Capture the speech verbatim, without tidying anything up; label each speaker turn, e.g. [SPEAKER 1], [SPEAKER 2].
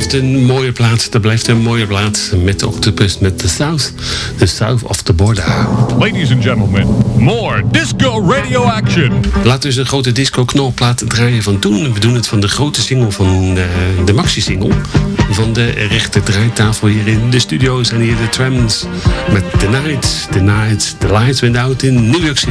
[SPEAKER 1] blijft een mooie plaat. Dat blijft een mooie plaat. Met de Octopus, met The South. The South of the Border.
[SPEAKER 2] Ladies and gentlemen, more disco radio action.
[SPEAKER 1] Laten we eens een grote disco-knalplaat draaien van toen. We doen het van de grote single van de, de maxi-single. Van de rechter draaitafel hier in de studio zijn hier de Trams. Met The Night, The Night, The Lights Went Out in New York City.